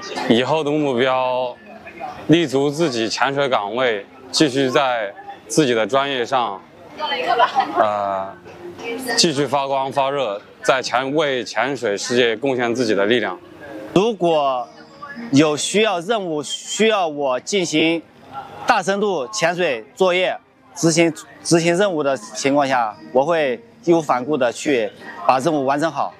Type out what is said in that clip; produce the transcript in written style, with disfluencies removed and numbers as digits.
以后的目标，立足自己潜水岗位，继续在自己的专业上，继续发光发热，为潜水世界贡献自己的力量。 如果有任务需要我进行大深度潜水作业、执行任务的情况下，我会义无反顾的去把任务完成好。